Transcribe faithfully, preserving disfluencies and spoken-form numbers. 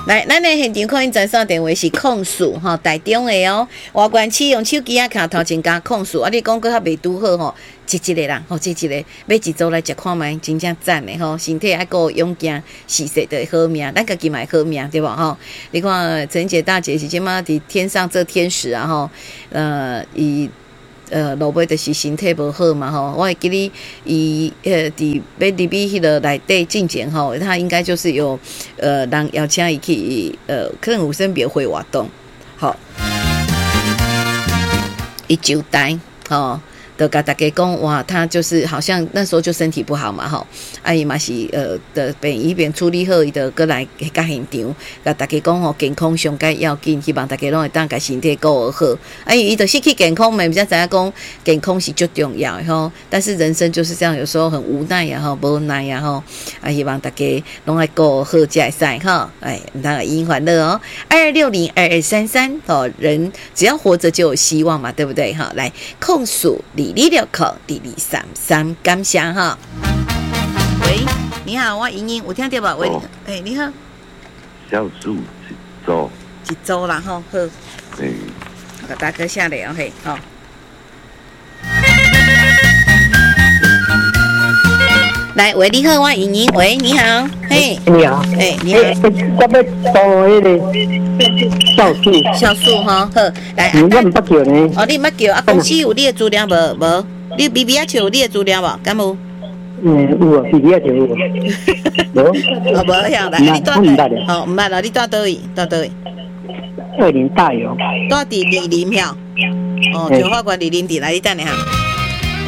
来，咱的现场可能专线电话是控诉吼，台中的哦，外关市用手机啊卡头前加控诉，啊，你讲佫较袂拄好吼，一一个人吼，一一个买一组来食看卖，真正赞的吼，身体还够勇健，事实的好命，咱家己嘛好命对吧吼？你看陈姐大姐是即马伫天上做天使啊吼，呃，伊。呃，落尾就是身体无好嘛吼，我会记得伊呃伫要入去迄个内底进前吼，他应该就是有呃人邀请伊去呃可能有生别会活动，好，伊招待吼。就甲大家讲哇，他就是好像那时候就身体不好嘛吼，啊伊嘛是呃的病医边处理好，伊就过来甲现场，甲大家讲吼健康上介要紧，希望大家拢会当甲身体顾好。啊伊就失去健康，咪毋知知影讲健康是最重要的吼。但是人生就是这样，有时候很无奈呀吼，无奈呀吼，啊希望大家拢爱顾好才会使吼，哎，唔通因欢乐哦。二六零二二三三哦，人只要活着就有希望嘛，对不对哈？来控诉你。二六口二二三三，感谢哈。喂，你好，我莹莹，有听到吧？喂，哎、欸，你好。 小数一周。 一周啦，吼，好。 嗯。 给大哥下来哦，嘿，好。来，喂，你好，我莹莹，喂，你好，嘿， 你好， 哎，你好， 我要做迄个酵素， 酵素哈，好，来， 我唔捌叫呢， 哦，你唔捌叫，啊，公司有你的资料无？无，你 B B 啊笑有你的资料无？敢无？ 嗯，有啊 ，B B 啊就有，无， 哦，无晓，来，你住哪？好，唔捌啦，你住倒位？住倒位？ 二林大有， 住伫二林遐，哦，彰化县二林地来，你等下哈。